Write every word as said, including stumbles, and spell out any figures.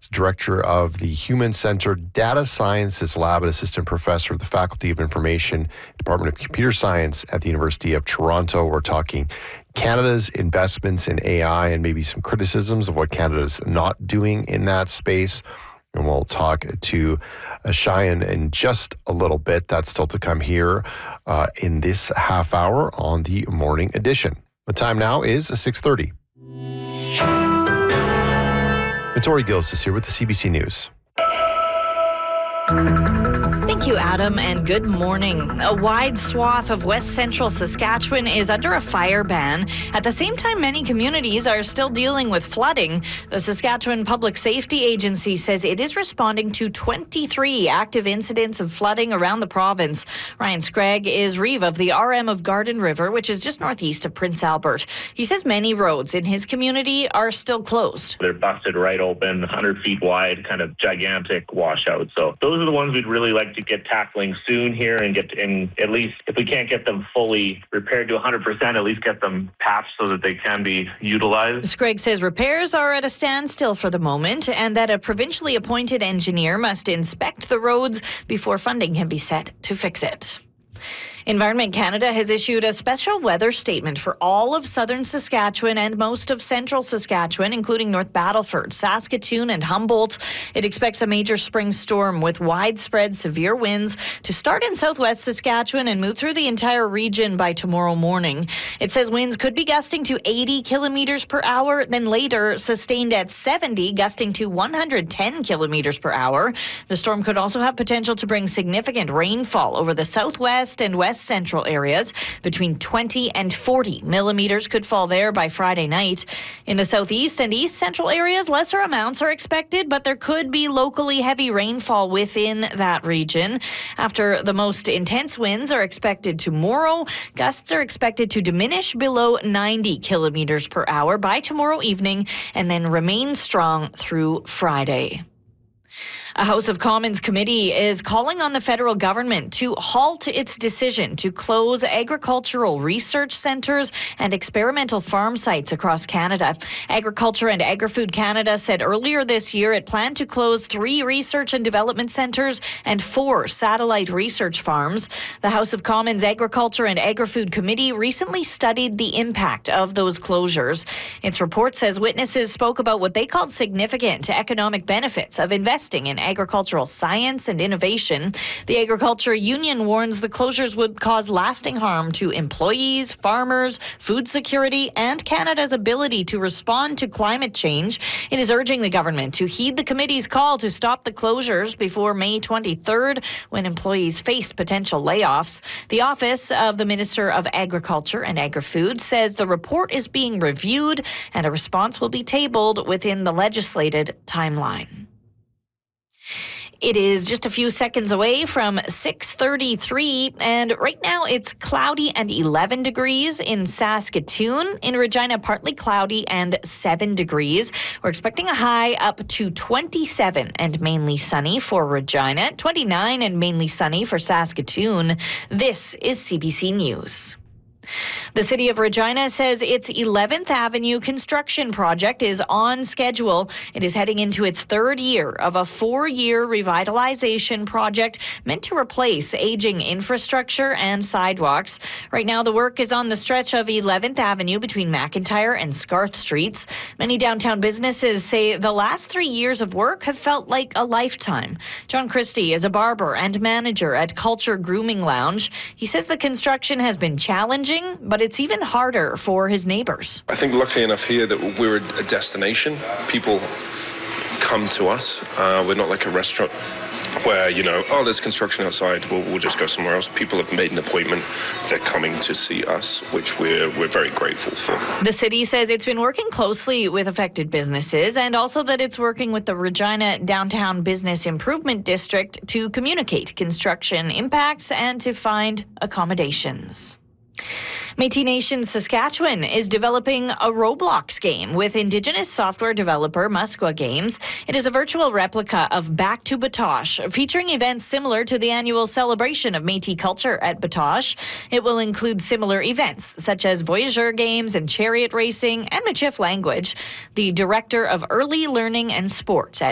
Director of the Human Centered Data Sciences Lab and Assistant Professor of the Faculty of Information, Department of Computer Science at the University of Toronto. We're talking Canada's investments in A I and maybe some criticisms of what Canada's not doing in that space. And we'll talk to uh, Cheyenne in just a little bit. That's still to come here uh, in this half hour on the morning edition. The time now is six thirty. Tori Gillis is here with the C B C News. Thank you, Adam, and good morning. A wide swath of west central Saskatchewan is under a fire ban. At the same time, many communities are still dealing with flooding. The Saskatchewan Public Safety Agency says it is responding to twenty-three active incidents of flooding around the province. Ryan Scragg is Reeve of the R M of Garden River, which is just northeast of Prince Albert. He says many roads in his community are still closed. They're busted right open, one hundred feet wide, kind of gigantic washout. So those are the ones we'd really like to get tackling soon here and get in, at least if we can't get them fully repaired to one hundred percent, at least get them patched so that they can be utilized. Scragg says repairs are at a standstill for the moment and that a provincially appointed engineer must inspect the roads before funding can be set to fix it. Environment Canada has issued a special weather statement for all of southern Saskatchewan and most of central Saskatchewan, including North Battleford, Saskatoon, and Humboldt. It expects a major spring storm with widespread severe winds to start in southwest Saskatchewan and move through the entire region by tomorrow morning. It says winds could be gusting to eighty kilometers per hour, then later sustained at seventy, gusting to one hundred ten kilometers per hour. The storm could also have potential to bring significant rainfall over the southwest and west central areas. Between twenty and forty millimeters could fall there by Friday night. In the southeast and east central areas, lesser amounts are expected, but there could be locally heavy rainfall within that region. After the most intense winds are expected tomorrow, gusts are expected to diminish below ninety kilometers per hour by tomorrow evening and then remain strong through Friday. A House of Commons committee is calling on the federal government to halt its decision to close agricultural research centres and experimental farm sites across Canada. Agriculture and Agri-Food Canada said earlier this year it planned to close three research and development centres and four satellite research farms. The House of Commons Agriculture and Agri-Food Committee recently studied the impact of those closures. Its report says witnesses spoke about what they called significant economic benefits of investing in agricultural science and innovation. The Agriculture Union warns the closures would cause lasting harm to employees, farmers, food security, and Canada's ability to respond to climate change. It is urging the government to heed the committee's call to stop the closures before May twenty-third, when employees faced potential layoffs. The Office of the Minister of Agriculture and Agri-Food says the report is being reviewed and a response will be tabled within the legislated timeline. It is just a few seconds away from six thirty-three, and right now it's cloudy and eleven degrees in Saskatoon. In Regina, partly cloudy and seven degrees. We're expecting a high up to twenty-seven and mainly sunny for Regina, twenty-nine and mainly sunny for Saskatoon. This is C B C News. The City of Regina says its eleventh Avenue construction project is on schedule. It is heading into its third year of a four-year revitalization project meant to replace aging infrastructure and sidewalks. Right now, the work is on the stretch of eleventh Avenue between McIntyre and Scarth Streets. Many downtown businesses say the last three years of work have felt like a lifetime. John Christie is a barber and manager at Culture Grooming Lounge. He says the construction has been challenging, but it's even harder for his neighbors. I think luckily enough here that we're a destination. People come to us. Uh, we're not like a restaurant where, you know, oh, there's construction outside, we'll, we'll just go somewhere else. People have made an appointment. They're coming to see us, which we're we're very grateful for. The city says it's been working closely with affected businesses and also that it's working with the Regina Downtown Business Improvement District to communicate construction impacts and to find accommodations. Métis Nation Saskatchewan is developing a Roblox game with Indigenous software developer Musqua Games. It is a virtual replica of Back to Batoche, featuring events similar to the annual celebration of Métis culture at Batoche. It will include similar events such as Voyageur games and chariot racing and Michif language. The Director of Early Learning and Sports at